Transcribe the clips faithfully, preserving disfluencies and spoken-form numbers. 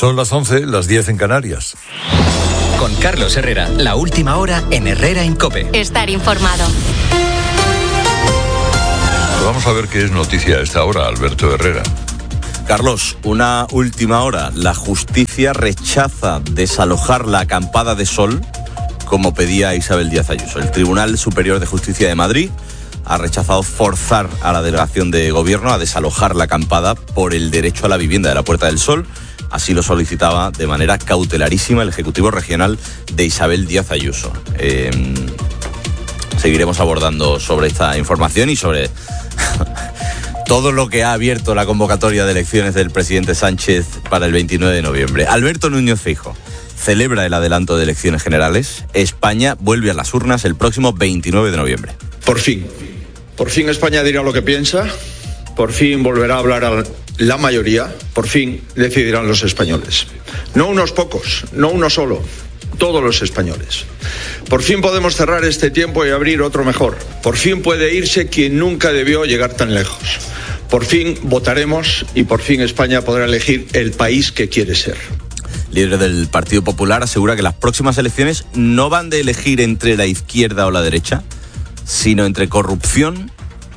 Son las once, las diez en Canarias. Con Carlos Herrera, la última hora en Herrera en COPE. Estar informado. Vamos a ver qué es noticia a esta hora, Alberto Herrera. Carlos, una última hora. La justicia rechaza desalojar la acampada de Sol como pedía Isabel Díaz Ayuso. El Tribunal Superior de Justicia de Madrid ha rechazado forzar a la delegación de gobierno a desalojar la acampada por el derecho a la vivienda de la Puerta del Sol. Así lo solicitaba de manera cautelarísima el Ejecutivo Regional de Isabel Díaz Ayuso. Eh, seguiremos abordando sobre esta información y sobre todo lo que ha abierto la convocatoria de elecciones del presidente Sánchez para el veintinueve de noviembre. Alberto Núñez Feijóo celebra el adelanto de elecciones generales. España vuelve a las urnas el próximo veintinueve de noviembre. Por fin, por fin España dirá lo que piensa, por fin volverá a hablar a la mayoría, por fin decidirán los españoles. No unos pocos, no uno solo, todos los españoles. Por fin podemos cerrar este tiempo y abrir otro mejor. Por fin puede irse quien nunca debió llegar tan lejos. Por fin votaremos y por fin España podrá elegir el país que quiere ser. Líder del Partido Popular asegura que las próximas elecciones no van de elegir entre la izquierda o la derecha, sino entre corrupción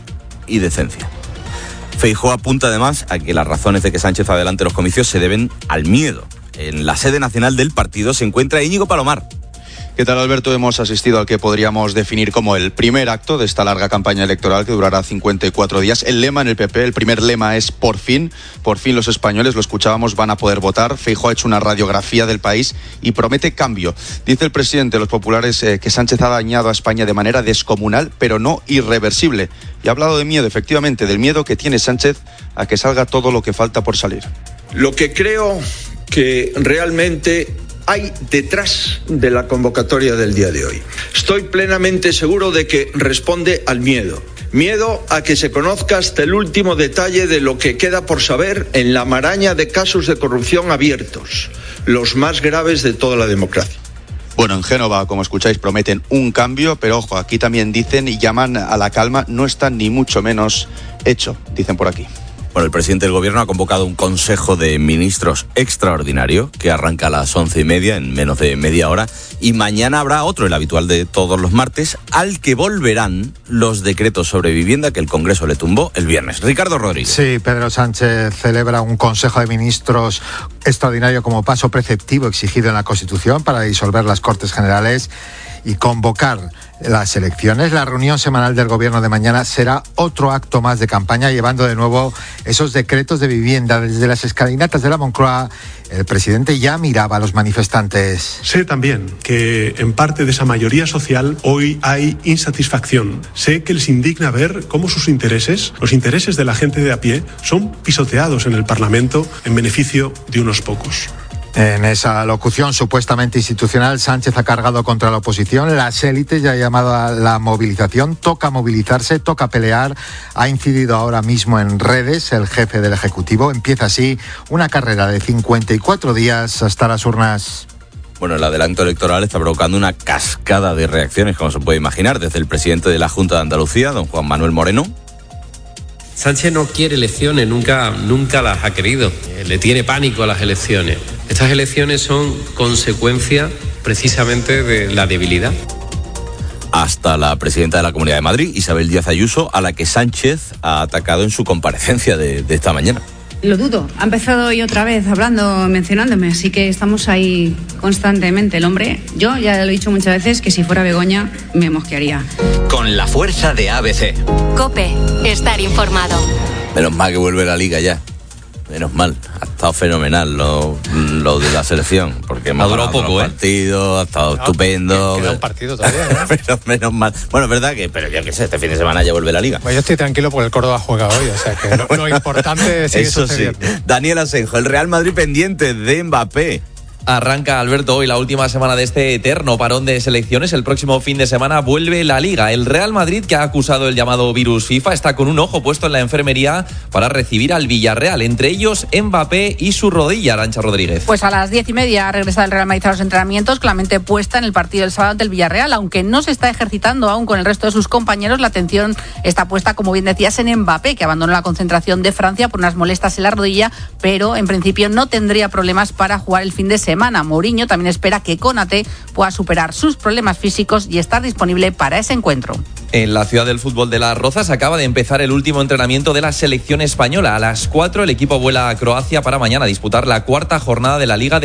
y decencia. Feijóo apunta además a que las razones de que Sánchez adelante los comicios se deben al miedo. En la sede nacional del partido se encuentra Íñigo Palomar. ¿Qué tal, Alberto? Hemos asistido al que podríamos definir como el primer acto de esta larga campaña electoral que durará cincuenta y cuatro días. El lema en el P P, el primer lema es por fin, por fin los españoles, lo escuchábamos, van a poder votar. Feijóo ha hecho una radiografía del país y promete cambio. Dice el presidente de los populares eh, que Sánchez ha dañado a España de manera descomunal, pero no irreversible. Y ha hablado de miedo, efectivamente, del miedo que tiene Sánchez a que salga todo lo que falta por salir. Lo que creo que realmente hay detrás de la convocatoria del día de hoy. Estoy plenamente seguro de que responde al miedo. Miedo a que se conozca hasta el último detalle de lo que queda por saber en la maraña de casos de corrupción abiertos, los más graves de toda la democracia. Bueno, en Génova, como escucháis, prometen un cambio, pero ojo, aquí también dicen y llaman a la calma, no está ni mucho menos hecho, dicen por aquí. Bueno, el presidente del gobierno ha convocado un consejo de ministros extraordinario que arranca a las once y media, en menos de media hora, y mañana habrá otro, el habitual de todos los martes, al que volverán los decretos sobre vivienda que el Congreso le tumbó el viernes. Ricardo Rodríguez. Sí, Pedro Sánchez celebra un consejo de ministros extraordinario como paso preceptivo exigido en la Constitución para disolver las Cortes Generales y convocar las elecciones. La reunión semanal del gobierno de mañana será otro acto más de campaña, llevando de nuevo esos decretos de vivienda. Desde las escalinatas de la Moncloa, el presidente ya miraba a los manifestantes. Sé también que en parte de esa mayoría social hoy hay insatisfacción. Sé que les indigna ver cómo sus intereses, los intereses de la gente de a pie, son pisoteados en el Parlamento en beneficio de unos pocos. En esa locución supuestamente institucional, Sánchez ha cargado contra la oposición. Las élites ya han llamado a la movilización. Toca movilizarse, toca pelear. Ha incidido ahora mismo en redes el jefe del Ejecutivo. Empieza así una carrera de cincuenta y cuatro días hasta las urnas. Bueno, el adelanto electoral está provocando una cascada de reacciones, como se puede imaginar, desde el presidente de la Junta de Andalucía, don Juan Manuel Moreno. Sánchez no quiere elecciones, nunca, nunca las ha querido. Le tiene pánico a las elecciones. Estas elecciones son consecuencia precisamente de la debilidad. Hasta la presidenta de la Comunidad de Madrid, Isabel Díaz Ayuso, a la que Sánchez ha atacado en su comparecencia de, de esta mañana. Lo dudo. Ha empezado hoy otra vez hablando, mencionándome, así que estamos ahí constantemente. El hombre, yo ya lo he dicho muchas veces, que si fuera Begoña me mosquearía. Con la fuerza de A B C. COPE, estar informado. Menos mal que vuelve la Liga ya. Menos mal. Ha estado fenomenal lo, lo de la selección. Porque hemos durado poco, ¿eh? partido, ha estado no, estupendo. Queda un partido todavía, ¿no? pero menos mal. Bueno, es verdad que, pero yo qué sé, este fin de semana ya vuelve la Liga. Pues yo estoy tranquilo porque el Córdoba juega hoy, o sea que lo, lo importante sigue Eso sucediendo. Sí. Daniel Asenjo, el Real Madrid pendiente de Mbappé. Arranca, Alberto, hoy la última semana de este eterno parón de selecciones. El próximo fin de semana vuelve la Liga. El Real Madrid, que ha acusado el llamado virus FIFA, está con un ojo puesto en la enfermería para recibir al Villarreal. Entre ellos, Mbappé y su rodilla, Arantxa Rodríguez. Pues a las diez y media ha regresado el Real Madrid a los entrenamientos, con la mente puesta en el partido del sábado del Villarreal. Aunque no se está ejercitando aún con el resto de sus compañeros, la atención está puesta, como bien decías, en Mbappé, que abandonó la concentración de Francia por unas molestias en la rodilla, pero en principio no tendría problemas para jugar el fin de semana. Mourinho también espera que Konaté pueda superar sus problemas físicos y estar disponible para ese encuentro. En la ciudad del fútbol de Las Rozas acaba de empezar el último entrenamiento de la selección española. A las cuatro el equipo vuela a Croacia para mañana disputar la cuarta jornada de la Liga de